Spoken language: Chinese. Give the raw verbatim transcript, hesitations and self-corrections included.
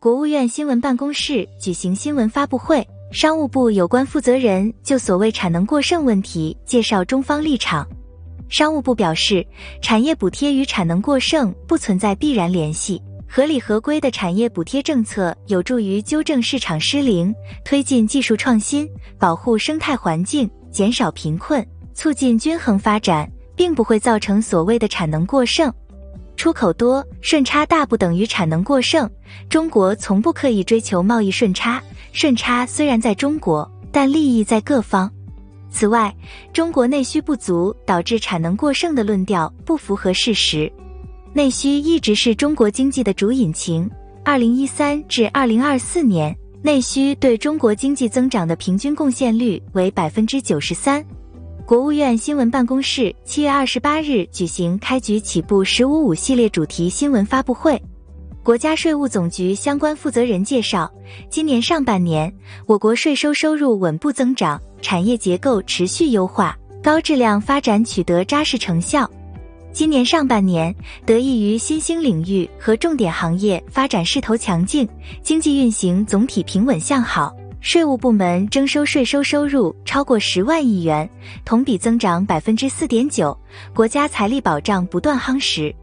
国务院新闻办公室举行新闻发布会，商务部有关负责人就所谓产能过剩问题介绍中方立场。商务部表示，产业补贴与产能过剩不存在必然联系，合理合规的产业补贴政策有助于纠正市场失灵，推进技术创新，保护生态环境，减少贫困，促进均衡发展，并不会造成所谓的产能过剩。出口多，顺差大不等于产能过剩，中国从不刻意追求贸易顺差，顺差虽然在中国，但利益在各方。此外，中国内需不足导致产能过剩的论调不符合事实。内需一直是中国经济的主引擎，二零一三至二零二四年，内需对中国经济增长的平均贡献率为 百分之九十三。国务院新闻办公室七月二十八日举行开局起步十五五系列主题新闻发布会。国家税务总局相关负责人介绍，今年上半年，我国税收收入稳步增长，产业结构持续优化，高质量发展取得扎实成效。今年上半年，得益于新兴领域和重点行业发展势头强劲，经济运行总体平稳向好，税务部门征收税收收入超过十万亿元，同比增长 百分之四点九， 国家财力保障不断夯实。